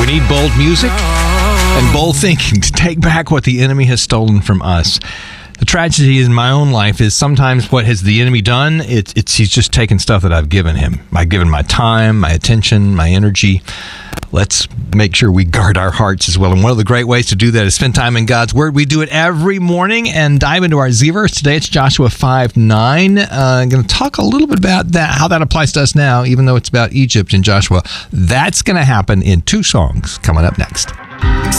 need bold music and bold thinking to take back what the enemy has stolen from us. The tragedy in my own life is sometimes what has the enemy done? He's just taken stuff that I've given him. I've given my time, my attention, my energy. Let's make sure we guard our hearts as well. And one of the great ways to do that is spend time in God's Word. We do it every morning and dive into our Z-verse. Today it's Joshua 5:9. I'm going to talk a little bit about that, how that applies to us now, even though it's about Egypt and Joshua. That's going to happen in 2 songs coming up next.